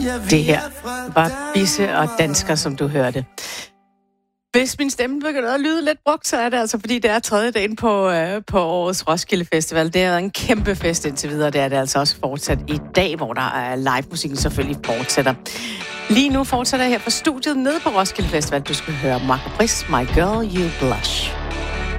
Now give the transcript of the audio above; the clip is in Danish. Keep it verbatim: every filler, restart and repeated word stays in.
Det her var Bisse og Dansker, som du hørte. Hvis min stemme begynder at lyde lidt brugt, så er det altså, fordi det er tredje dagen på, øh, på årets Roskilde Festival. Det er en kæmpe fest indtil videre. Det er det altså også fortsat i dag, hvor der er live-musikken selvfølgelig fortsætter. Lige nu fortsætter jeg her fra studiet nede på Roskilde Festival. Du skal høre Marco Pris, My Girl, You Blush.